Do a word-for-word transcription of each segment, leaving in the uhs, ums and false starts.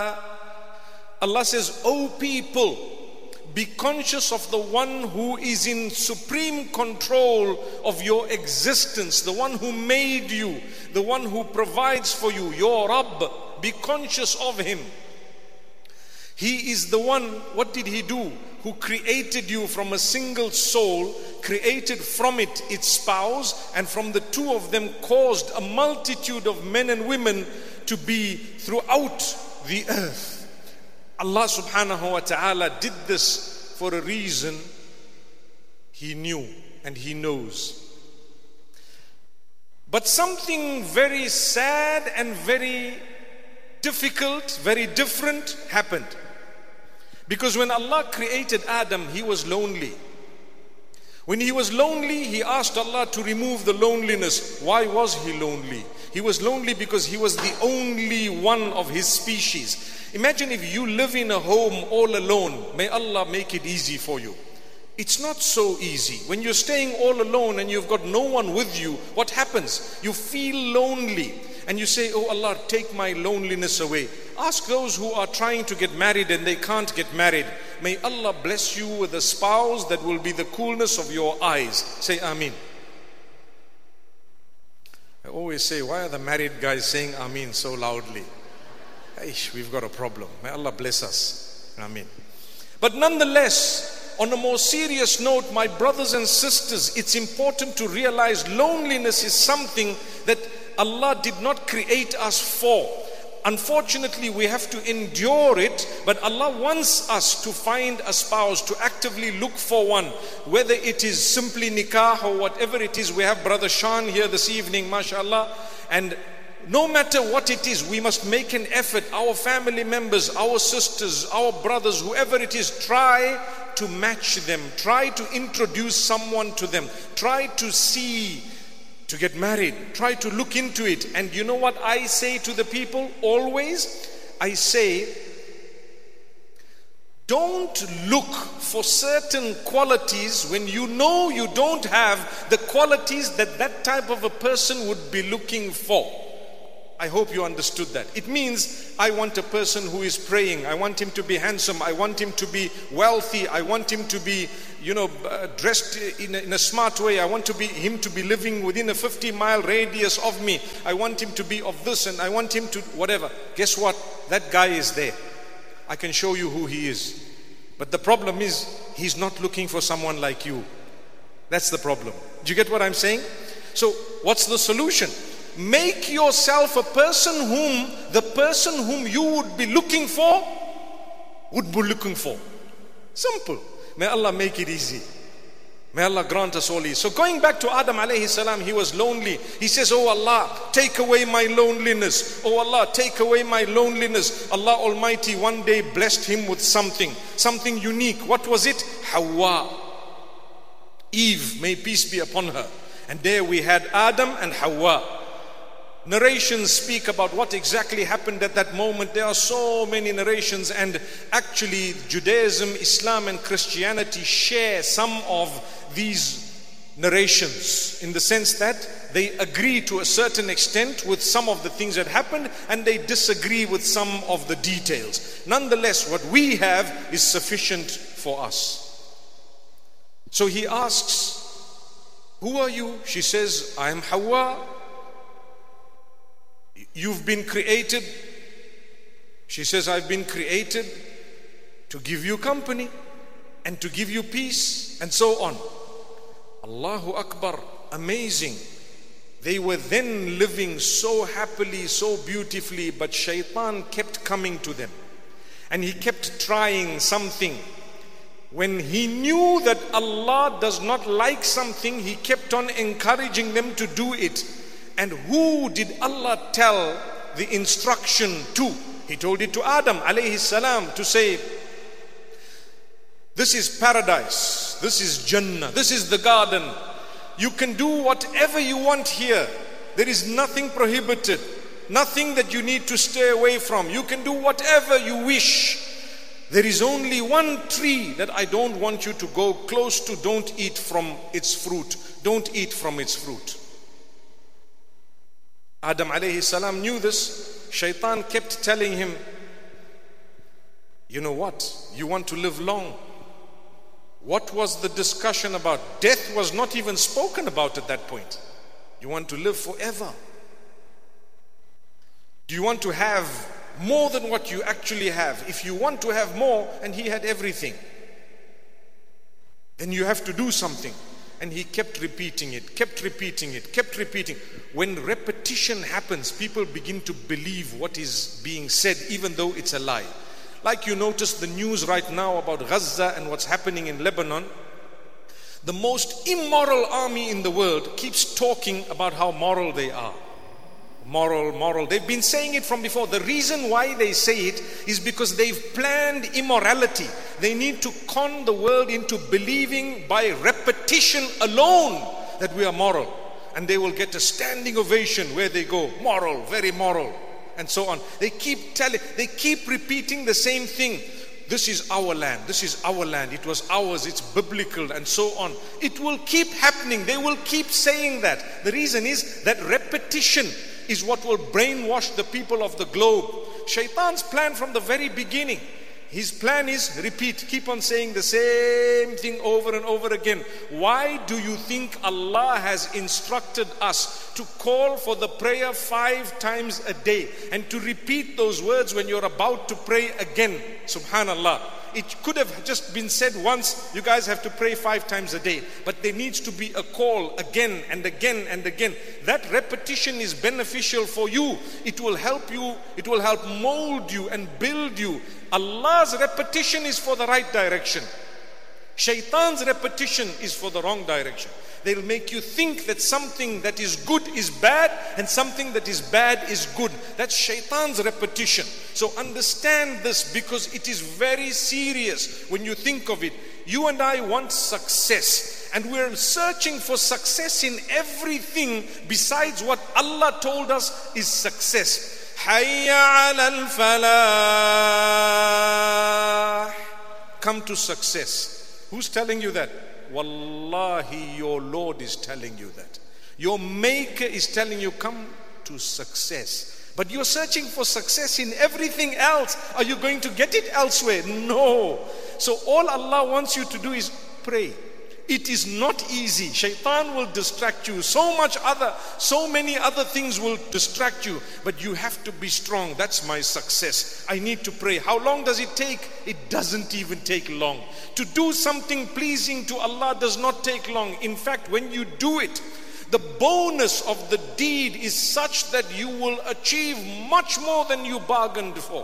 Allah says, O people, be conscious of the one who is in supreme control of your existence, the one who made you, the one who provides for you, your Rabb. Be conscious of him. He is the one, what did he do? Who created you from a single soul, created from it its spouse, and from the two of them caused a multitude of men and women to be throughout the earth. Allah subhanahu wa ta'ala did this for a reason. He knew and he knows. But something very sad and very difficult, very different happened. Because when Allah created Adam, he was lonely. When he was lonely, he asked Allah to remove the loneliness. Why was he lonely? He was lonely because he was the only one of his species. Imagine if you live in a home all alone. May Allah make it easy for you. It's not so easy. When you're staying all alone and you've got no one with you, what happens? You feel lonely. And you say, oh Allah, take my loneliness away. Ask those who are trying to get married and they can't get married. May Allah bless you with a spouse that will be the coolness of your eyes. Say Ameen. I always say, why are the married guys saying Ameen so loudly? Aish, we've got a problem. May Allah bless us. Ameen. But nonetheless, on a more serious note, my brothers and sisters, it's important to realize loneliness is something that Allah did not create us for. Unfortunately, we have to endure it, but Allah wants us to find a spouse, to actively look for one, whether it is simply nikah or whatever it is. We have Brother Shan here this evening, mashallah, and no matter what it is, we must make an effort. Our family members, our sisters, our brothers, whoever it is, try to match them, try to introduce someone to them, try to see, to get married, try to look into it. And you know what I say to the people always? I say, don't look for certain qualities when you know you don't have the qualities that that type of a person would be looking for. I hope you understood that. It means I want a person who is praying. I want him to be handsome. I want him to be wealthy. I want him to be, you know, uh, dressed in a, in a smart way. I want to be him to be living within a fifty mile radius of me. I want him to be of this and I want him to whatever. Guess what? That guy is there. I can show you who he is. But the problem is he's not looking for someone like you. That's the problem. Do you get what I'm saying? So what's the solution? Make yourself a person whom the person whom you would be looking for would be looking for. Simple. May Allah make it easy. May Allah grant us all ease. So going back to Adam alayhi salam, he was lonely. He says, oh Allah, take away my loneliness. Oh Allah, take away my loneliness. Allah Almighty one day blessed him with something, something unique. What was it? Hawa. Eve, may peace be upon her. And there we had Adam and Hawa. Narrations speak about what exactly happened at that moment. There are so many narrations, and actually Judaism, Islam and Christianity share some of these narrations in the sense that they agree to a certain extent with some of the things that happened and they disagree with some of the details. Nonetheless, what we have is sufficient for us. So he asks, who are you? She says, I am Hawa. You've been created. She says, I've been created to give you company and to give you peace and so on. Allahu Akbar, amazing. They were then living so happily, so beautifully, but shaitan kept coming to them and he kept trying something. When he knew that Allah does not like something, he kept on encouraging them to do it. And who did Allah tell the instruction to? He told it to Adam alayhi salam to say, this is paradise, this is Jannah, this is the garden. You can do whatever you want here. There is nothing prohibited, nothing that you need to stay away from. You can do whatever you wish. There is only one tree that I don't want you to go close to. Don't eat from its fruit. Don't eat from its fruit. Adam alayhi salam knew this. Shaitan kept telling him, You know what? You want to live long. What was the discussion about? Death was not even spoken about at that point. You want to live forever. Do you want to have more than what you actually have? If you want to have more, and he had everything, then you have to do something. And he kept repeating it, kept repeating it, kept repeating. When repetition happens, people begin to believe what is being said, even though it's a lie. Like you notice the news right now about Gaza and what's happening in Lebanon. The most immoral army in the world keeps talking about how moral they are. Moral, moral. They've been saying it from before. The reason why they say it is because they've planned immorality. They need to con the world into believing by repetition alone that we are moral. And they will get a standing ovation where they go, moral, very moral, and so on. They keep telling, they keep repeating the same thing. This is our land, this is our land, it was ours, it's biblical, and so on. It will keep happening. They will keep saying that. The reason is that repetition is what will brainwash the people of the globe. Shaitan's plan from the very beginning, his plan is repeat, keep on saying the same thing over and over again. Why do you think Allah has instructed us to call for the prayer five times a day and to repeat those words when you're about to pray again? Subhanallah. It could have just been said once, you guys have to pray five times a day. But there needs to be a call again and again and again. That repetition is beneficial for you. It will help you, it will help mold you and build you. Allah's repetition is for the right direction. Shaitan's repetition is for the wrong direction. They'll make you think that something that is good is bad and something that is bad is good. That's Shaitan's repetition. So understand this, because it is very serious when you think of it. You and I want success, and we're searching for success in everything besides what Allah told us is success. Hayya alal falah. Come to success. Who's telling you that? Wallahi, your Lord is telling you that. Your Maker is telling you, come to success. But you're searching for success in everything else. Are you going to get it elsewhere? No. So all Allah wants you to do is pray. It is not easy. Shaitan will distract you. So much other, so many other things will distract you. But you have to be strong. That's my success. I need to pray. How long does it take? It doesn't even take long. To do something pleasing to Allah does not take long. In fact, when you do it, the bonus of the deed is such that you will achieve much more than you bargained for.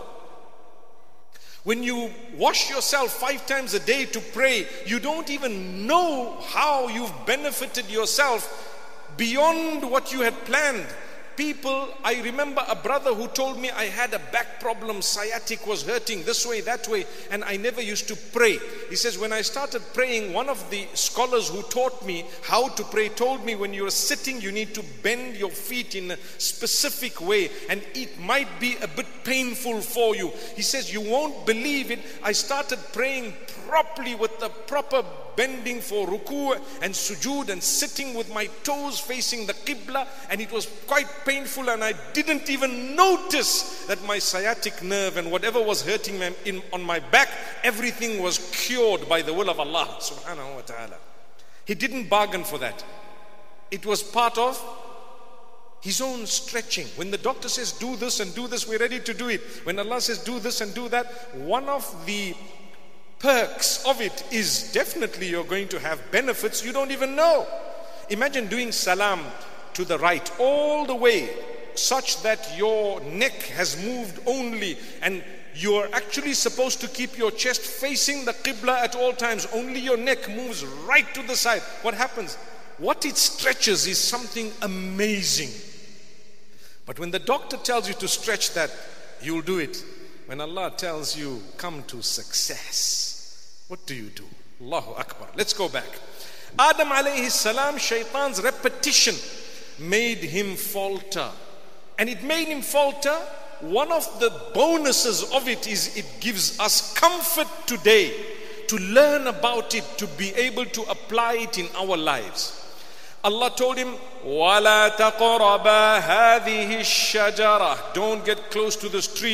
When you wash yourself five times a day to pray, you don't even know how you've benefited yourself beyond what you had planned. People, I remember a brother who told me I had a back problem, sciatic was hurting this way, that way, and I never used to pray. He says, when I started praying, one of the scholars who taught me how to pray told me when you're sitting, you need to bend your feet in a specific way, and it might be a bit painful for you. He says, you won't believe it. I started praying properly with the proper bending for ruku' and sujood and sitting with my toes facing the qibla, and it was quite painful, and I didn't even notice that my sciatic nerve and whatever was hurting me in, on my back, everything was cured by the will of Allah subhanahu wa ta'ala. He didn't bargain for that. It was part of his own stretching. When the doctor says do this and do this, we're ready to do it. When Allah says do this and do that, one of the perks of it is definitely you're going to have benefits you don't even know. Imagine doing salam to the right all the way such that your neck has moved only, and you're actually supposed to keep your chest facing the qibla at all times. Only your neck moves right to the side. What happens? What it stretches is something amazing. But when the doctor tells you to stretch that, you'll do it. When Allah tells you, come to success, what do you do? Allahu Akbar. Let's go back. Adam alayhi salam, Shaitan's repetition made him falter. And it made him falter. One of the bonuses of it is it gives us comfort today to learn about it, to be able to apply it in our lives. Allah told him, وَلَا تَقْرَبَا هَذِهِ الشَّجَرَةِ. Don't get close to this tree.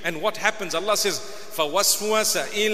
And what happens? Allah says, فَوَسْوَسَ إِلَى